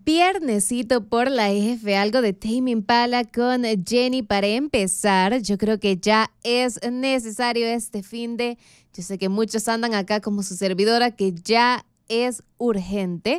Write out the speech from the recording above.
Viernesito por la F, algo de Tame Impala con Jenny para empezar. Yo creo que ya es necesario este fin de. Yo sé que muchos andan acá como su servidora, que ya es urgente.